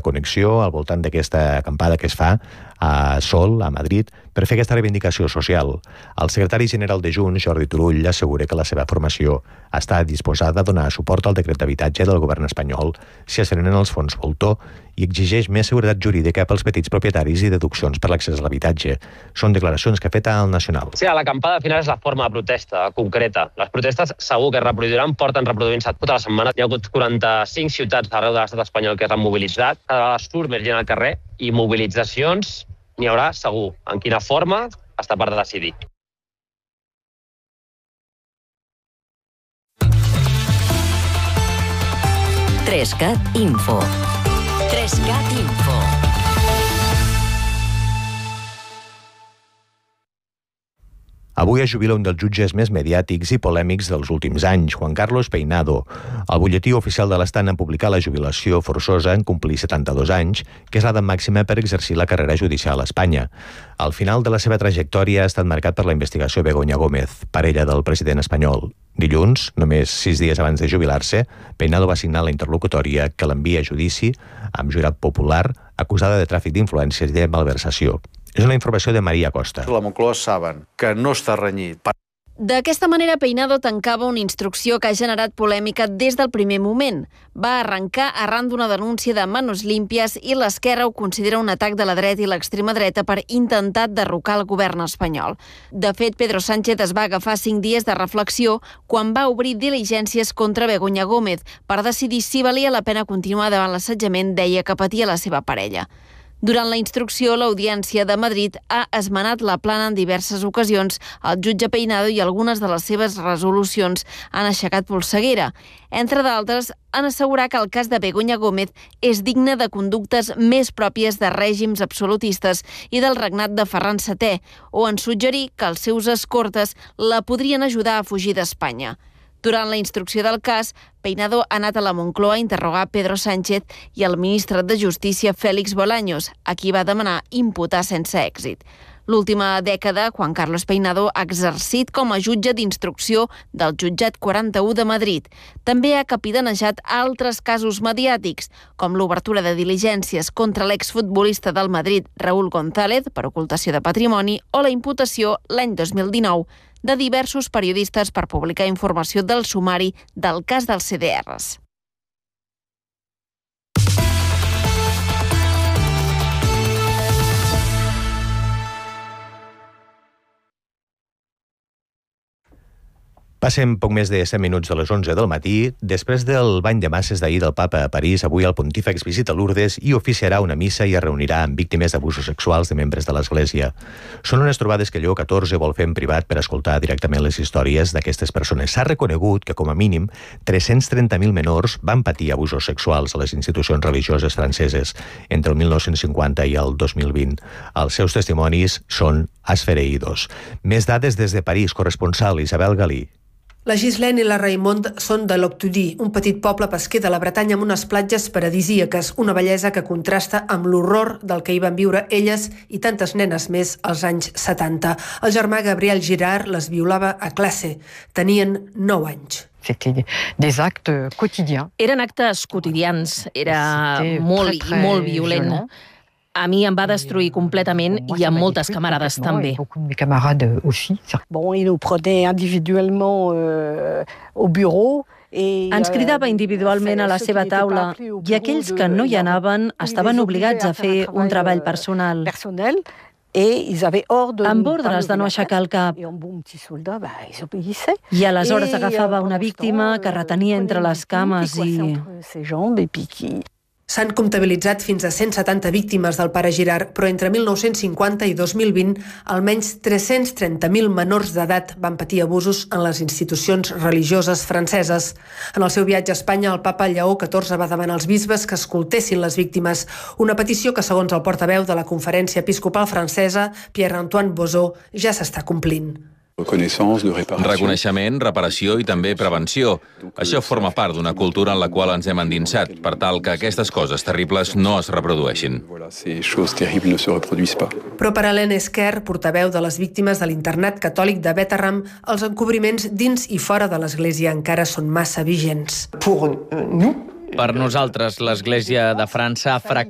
connexió al voltant d'aquesta acampada que es fa a Sol, a Madrid, per fer aquesta reivindicació social. El secretari general de Junts, Jordi Turull, assegura que la seva formació està disposada a donar suport al decret d'habitatge del govern espanyol si es frenen els fons voltor i exigeix més seguretat jurídica pels petits propietaris i deduccions per l'accés a l'habitatge. Són declaracions que ha fet al Nacional. Sí, l'acampada al final és la forma de protesta concreta. Les protestes segur que es reproduiran, porten reproduint-se tota la setmana. Hi ha hagut 45 ciutats arreu de l'estat espanyol que s'han mobilitzat. Cada vegada surt més gent al carrer i mobilitzacions n'hi haurà segur. En quina forma està per decidir. Trescat Info. Trescat Info. Avui es jubila un dels jutges més mediàtics i polèmics dels últims anys, Juan Carlos Peinado. El butlletí oficial de l'Estat en publicar la jubilació forçosa en complir 72 anys, que és l'edat màxima per exercir la carrera judicial a Espanya. El final de la seva trajectòria ha estat marcat per la investigació Begoña Gómez, parella del president espanyol. Dilluns, només 6 dies abans de jubilar-se, Peinado va signar la interlocutòria que l'envia a judici amb jurat popular acusada de tràfic d'influències i de malversació. És una informació de Maria Costa. La Moncloa saben que no està renyit. D'aquesta manera, Peinado tancava una instrucció que ha generat polèmica des del primer moment. Va arrencar arran d'una denúncia de Manos Limpias i l'Esquerra ho considera un atac de la dreta i l'extrema dreta per intentar derrocar el govern espanyol. De fet, Pedro Sánchez es va agafar 5 dies de reflexió quan va obrir diligències contra Begoña Gómez per decidir si valia la pena continuar davant l'assetjament, deia que patia la seva parella. Durant la instrucció, l'Audiència de Madrid ha esmenat la plana en diverses ocasions. El jutge Peinado i algunes de les seves resolucions han aixecat polseguera. Entre d'altres, han assegurat que el cas de Begoña Gómez és digne de conductes més pròpies de règims absolutistes i del regnat de Ferran VII, o en suggerir que els seus escortes la podrien ajudar a fugir d'Espanya. Durant la instrucció del cas, Peinado ha anat a la Moncloa a interrogar Pedro Sánchez i el ministre de Justícia Félix Bolaños, a qui va demanar imputar sense èxit. L'última dècada, Juan Carlos Peinado ha exercit com a jutge d'instrucció del Jutjat 41 de Madrid. També ha capitanejat altres casos mediàtics, com l'obertura de diligències contra l'exfutbolista del Madrid, Raúl González, per ocultació de patrimoni, o la imputació l'any 2019 de diversos periodistes per publicar informació del sumari del cas dels CDRs. Passem poc més de 7 minuts de les 11 del matí. Després del bany de masses d'ahir del Papa a París, avui el pontífex visita Lourdes i oficiarà una missa i es reunirà amb víctimes d'abusos sexuals de membres de l'Església. Són unes trobades que Lleó XIV vol fer en privat per escoltar directament les històries d'aquestes persones. S'ha reconegut que, com a mínim, 330.000 menors van patir abusos sexuals a les institucions religioses franceses entre el 1950 i el 2020. Els seus testimonis són esfereïdos. Més dades des de París, corresponsal Isabel Galí. La Ghislaine i la Raymond són de Loctudy, un petit poble pesquer de la Bretanya amb unes platges paradisíaques, una bellesa que contrasta amb l'horror del que hi van viure elles i tantes nenes més als anys 70. El germà Gabriel Girard les violava a classe. Tenien 9 anys. Des actes quotidians. Eren actes quotidians, era molt violent. A mi em va destruir completament i a moltes camarades també. Bon, il nous prenait individuellement au bureau. Ens cridava individualment a la seva taula i aquells que no hi anaven estaven obligats a fer un treball personal. Amb ordres de no aixecar el cap. I aleshores agafava una víctima que retenia entre les cames i... S'han comptabilitzat fins a 170 víctimes del pare Girard, però entre 1950 i 2020 almenys 330.000 menors d'edat van patir abusos en les institucions religioses franceses. En el seu viatge a Espanya, el papa Lleó XIV va demanar als bisbes que escoltessin les víctimes, una petició que, segons el portaveu de la Conferència Episcopal Francesa, Pierre-Antoine Bouzou, ja s'està complint. Reconeixement, reparació i també prevenció. Això forma part d'una cultura en la qual ens hem endinsat, per tal que aquestes coses terribles no es reprodueixin. Però per Hélène Esquer, portaveu de les víctimes de l'internat catòlic de Bétharram, els encobriments dins i fora de l'Església encara són massa vigents. Per nosaltres, l'Església de França ha fracassat